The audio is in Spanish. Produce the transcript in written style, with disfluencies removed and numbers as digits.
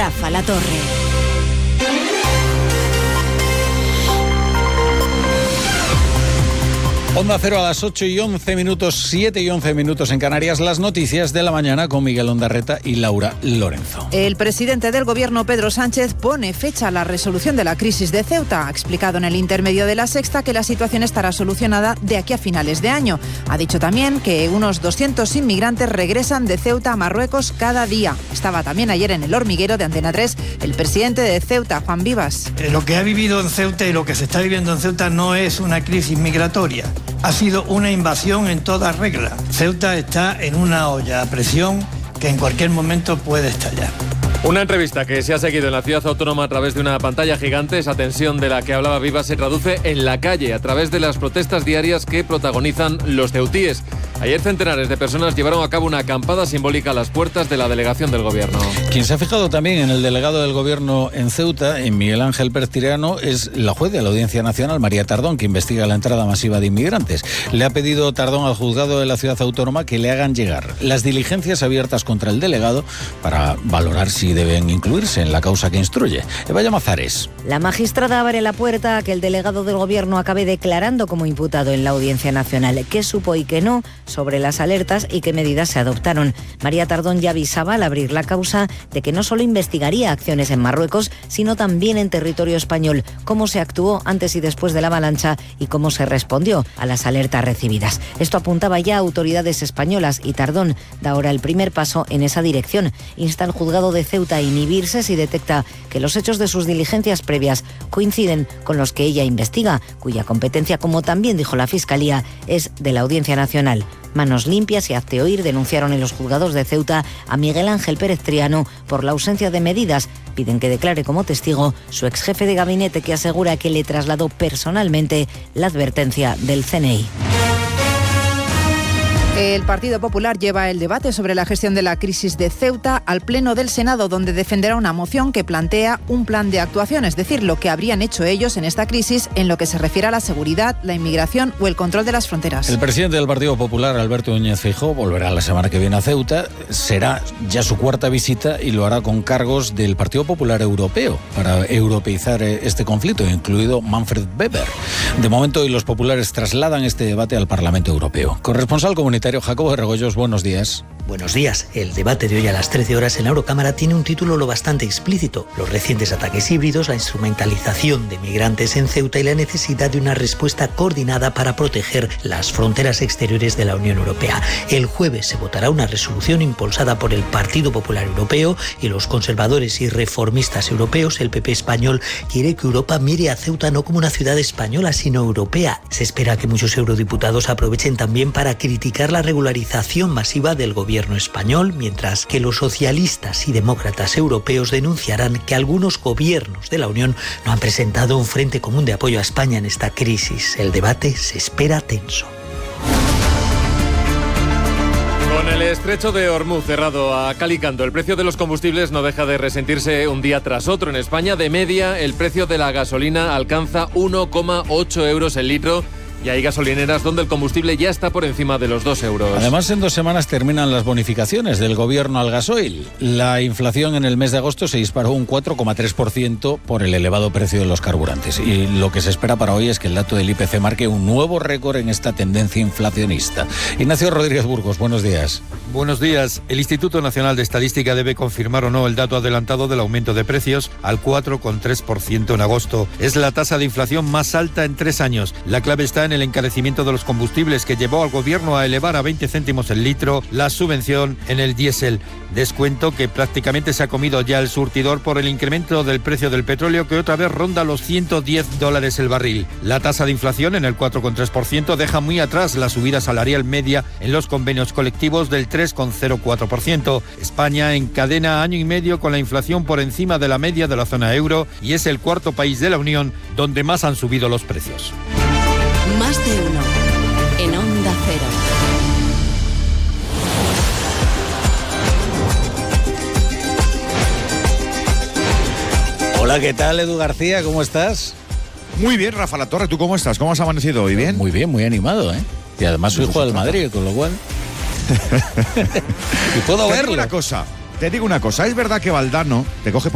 Rafa La Torre. Onda Cero a las 8:11, 7:11 en Canarias. Las noticias de la mañana con Miguel Ondarreta y Laura Lorenzo. El presidente del Gobierno, Pedro Sánchez, pone fecha a la resolución de la crisis de Ceuta. Ha explicado en el intermedio de La Sexta que la situación estará solucionada de aquí a finales de año. Ha dicho también que unos 200 inmigrantes regresan de Ceuta a Marruecos cada día. Estaba también ayer en El Hormiguero de Antena 3 el presidente de Ceuta, Juan Vivas. Lo que ha vivido en Ceuta y lo que se está viviendo en Ceuta no es una crisis migratoria. Ha sido una invasión en toda regla. Ceuta está en una olla a presión que en cualquier momento puede estallar. Una entrevista que se ha seguido en la ciudad autónoma a través de una pantalla gigante. Esa tensión de la que hablaba Vivas se traduce en la calle a través de las protestas diarias que protagonizan los ceutíes. Ayer centenares de personas llevaron a cabo una acampada simbólica a las puertas de la delegación del gobierno. Quien se ha fijado también en el delegado del gobierno en Ceuta, en Miguel Ángel Pérez Tirano, es la juez de la Audiencia Nacional, María Tardón, que investiga la entrada masiva de inmigrantes. Le ha pedido Tardón al juzgado de la ciudad autónoma que le hagan llegar las diligencias abiertas contra el delegado para valorar si deben incluirse en la causa que instruye. Eva Llamazares. La magistrada abre la puerta a que el delegado del gobierno acabe declarando como imputado en la Audiencia Nacional qué supo y qué no sobre las alertas y qué medidas se adoptaron. María Tardón ya avisaba al abrir la causa de que no solo investigaría acciones en Marruecos, sino también en territorio español, cómo se actuó antes y después de la avalancha y cómo se respondió a las alertas recibidas. Esto apuntaba ya a autoridades españolas y Tardón da ahora el primer paso en esa dirección. Insta al juzgado de Ceuta a inhibirse si detecta que los hechos de sus diligencias previas coinciden con los que ella investiga, cuya competencia, como también dijo la Fiscalía, es de la Audiencia Nacional. Manos limpias y hazte oír denunciaron en los juzgados de Ceuta a Miguel Ángel Pérez Tirano por la ausencia de medidas. Piden que declare como testigo su exjefe de gabinete, que asegura que le trasladó personalmente la advertencia del CNI. El Partido Popular lleva el debate sobre la gestión de la crisis de Ceuta al Pleno del Senado, donde defenderá una moción que plantea un plan de actuación, es decir, lo que habrían hecho ellos en esta crisis en lo que se refiere a la seguridad, la inmigración o el control de las fronteras. El presidente del Partido Popular, Alberto Núñez Feijóo, volverá la semana que viene a Ceuta. Será ya su cuarta visita y lo hará con cargos del Partido Popular Europeo para europeizar este conflicto, incluido Manfred Weber. De momento, hoy los populares trasladan este debate al Parlamento Europeo. Corresponsal comunitario Jacobo de Regoyos, buenos días. Buenos días. El debate de hoy a las 13 horas en la Eurocámara tiene un título lo bastante explícito: los recientes ataques híbridos, la instrumentalización de migrantes en Ceuta y la necesidad de una respuesta coordinada para proteger las fronteras exteriores de la Unión Europea. El jueves se votará una resolución impulsada por el Partido Popular Europeo y los conservadores y reformistas europeos. El PP español quiere que Europa mire a Ceuta no como una ciudad española, sino europea. Se espera que muchos eurodiputados aprovechen también para criticar la regularización masiva del gobierno español, mientras que los socialistas y demócratas europeos denunciarán que algunos gobiernos de la Unión no han presentado un frente común de apoyo a España en esta crisis. El debate se espera tenso. Con el estrecho de Hormuz cerrado a cal y canto, el precio de los combustibles no deja de resentirse un día tras otro. En España, de media, el precio de la gasolina alcanza 1,8 euros el litro. Y hay gasolineras donde el combustible ya está por encima de los 2 euros. Además, en 2 semanas terminan las bonificaciones del gobierno al gasoil. La inflación en el mes de agosto se disparó un 4,3% por el elevado precio de los carburantes. Y lo que se espera para hoy es que el dato del IPC marque un nuevo récord en esta tendencia inflacionista. Ignacio Rodríguez Burgos, buenos días. Buenos días. El Instituto Nacional de Estadística debe confirmar o no el dato adelantado del aumento de precios al 4,3% en agosto. Es la tasa de inflación más alta en 3 años. La clave está en el encarecimiento de los combustibles, que llevó al gobierno a elevar a 20 céntimos el litro la subvención en el diésel. Descuento que prácticamente se ha comido ya el surtidor por el incremento del precio del petróleo, que otra vez ronda los $110 el barril. La tasa de inflación en el 4,3% deja muy atrás la subida salarial media en los convenios colectivos del 3,04%. España encadena año y medio con la inflación por encima de la media de la zona euro y es el cuarto país de la Unión donde más han subido los precios. Más de uno en Onda Cero. Hola, ¿qué tal, Edu García? ¿Cómo estás? Muy bien, Rafa La Torre. ¿Tú cómo estás? ¿Cómo has amanecido hoy? ¿Bien? Muy bien, muy animado, ¿eh? Y además soy hijo del Madrid, con lo cual... y puedo verlo. Te digo una cosa. Es verdad que Valdano te coge